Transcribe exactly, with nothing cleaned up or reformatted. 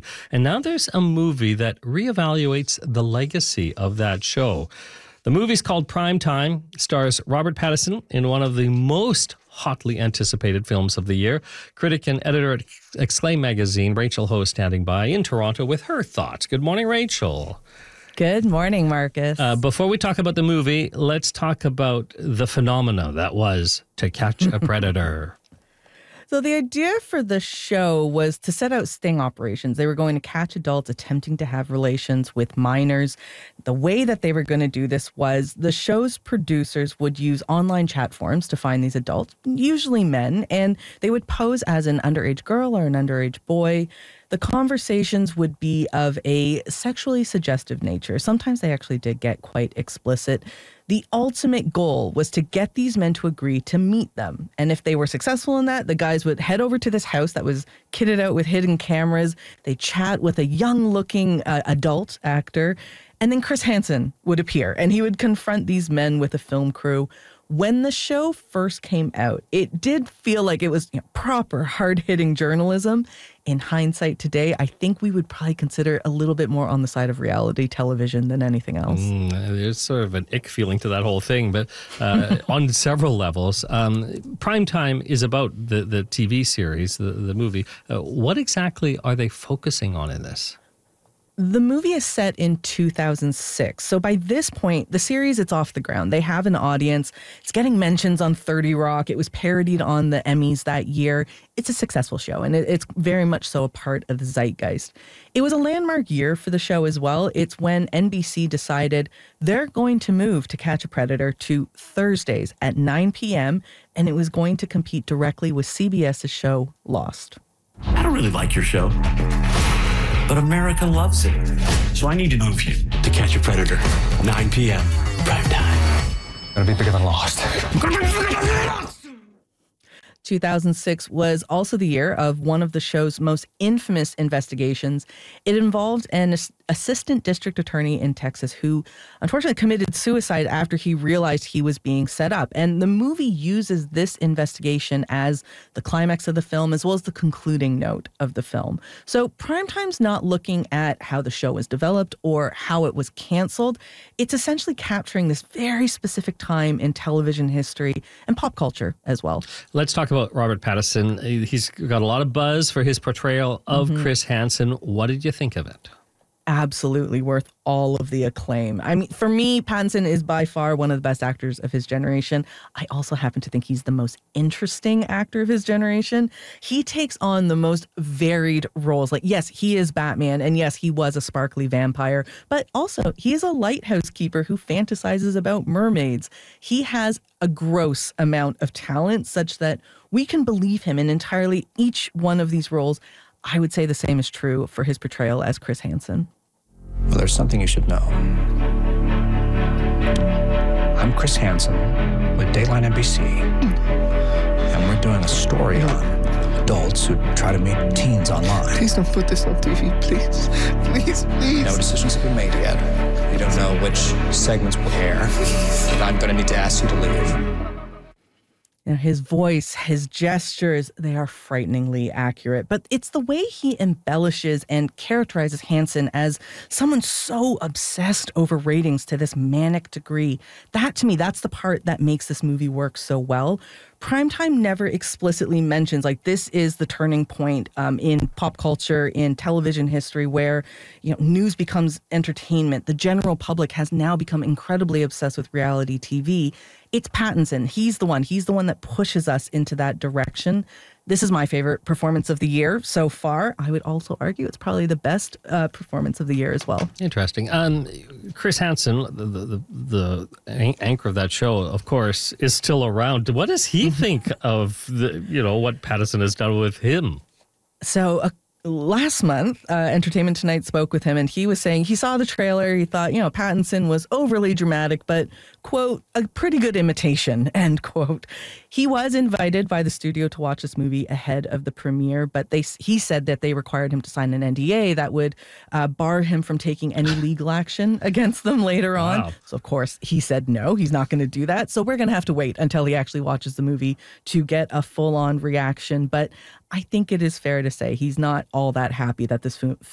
And now there's a movie that reevaluates the legacy of that show. The movie's called Prime Time, stars Robert Pattinson in one of the most hotly anticipated films of the year. Critic and editor at Exclaim magazine, Rachel Ho, standing by in Toronto with her thoughts. Good morning, Rachel. Good morning, Marcus. Uh, before we talk about the movie, let's talk about the phenomena that was To Catch a Predator. So the idea for the show was to set out sting operations. They were going to catch adults attempting to have relations with minors. The way that they were going to do this was the show's producers would use online chat forums to find these adults, usually men, and they would pose as an underage girl or an underage boy. The conversations would be of a sexually suggestive nature. Sometimes they actually did get quite explicit. The ultimate goal was to get these men to agree to meet them. And if they were successful in that, the guys would head over to this house that was kitted out with hidden cameras. They chat with a young-looking uh, adult actor. And then Chris Hansen would appear, and he would confront these men with a film crew. When the show first came out, it did feel like it was, you know, proper hard-hitting journalism. In hindsight today, I think we would probably consider a little bit more on the side of reality television than anything else. Mm, there's sort of an ick feeling to that whole thing, but uh, on several levels. Um, Prime Time is about the, the T V series, the, the movie. Uh, what exactly are they focusing on in this? The movie is set in two thousand six. So by this point, the series, it's off the ground. They have an audience. It's getting mentions on thirty Rock. It was parodied on the Emmys that year. It's a successful show, and it, it's very much so a part of the zeitgeist. It was a landmark year for the show as well. It's when N B C decided they're going to move To Catch a Predator to Thursdays at nine p.m., and it was going to compete directly with CBS's show Lost. I don't really like your show, but America loves it. So I need to move you To Catch a Predator, nine p.m., prime time. Gonna be bigger than Lost. two thousand six was also the year of one of the show's most infamous investigations. It involved an ass- assistant district attorney in Texas who unfortunately committed suicide after he realized he was being set up. And the movie uses this investigation as the climax of the film, as well as the concluding note of the film. So Primetime's not looking at how the show was developed or how it was canceled. It's essentially capturing this very specific time in television history and pop culture as well. Let's talk about Robert Pattinson. He's got a lot of buzz for his portrayal of mm-hmm. Chris Hansen. What did you think of it? Absolutely worth all of the acclaim. I mean, for me, Pattinson is by far one of the best actors of his generation. I also happen to think he's the most interesting actor of his generation. He takes on the most varied roles. Like, yes, he is Batman, and yes, he was a sparkly vampire, but also he is a lighthouse keeper who fantasizes about mermaids. He has a gross amount of talent such that we can believe him in entirely each one of these roles. I would say the same is true for his portrayal as Chris Hansen. Well, there's something you should know. I'm Chris Hansen with Dateline N B C, and we're doing a story on adults who try to meet teens online. Please don't put this on T V, please. Please, please. No decisions have been made yet. We don't know which segments will air, but I'm going to need to ask you to leave. You know, his voice, his gestures, they are frighteningly accurate. But it's the way he embellishes and characterizes Hansen as someone so obsessed over ratings to this manic degree. That, to me, that's the part that makes this movie work so well. Primetime never explicitly mentions, like, this is the turning point um, in pop culture, in television history, where, you know, news becomes entertainment. The general public has now become incredibly obsessed with reality T V. It's Pattinson. He's the one. He's the one that pushes us into that direction. This is my favorite performance of the year so far. I would also argue it's probably the best uh, performance of the year as well. Interesting. Um, Chris Hansen, the, the, the anchor of that show, of course, is still around. What does he think of the, you know, what Pattinson has done with him? So a Last month, uh, Entertainment Tonight spoke with him, and he was saying he saw the trailer. He thought, you know, Pattinson was overly dramatic, but, quote, a pretty good imitation, end quote. He was invited by the studio to watch this movie ahead of the premiere, but they he said that they required him to sign an N D A that would uh, bar him from taking any legal action against them later on. Wow. So, of course, he said no, he's not going to do that. So we're going to have to wait until he actually watches the movie to get a full-on reaction. But I think it is fair to say he's not all that happy that this film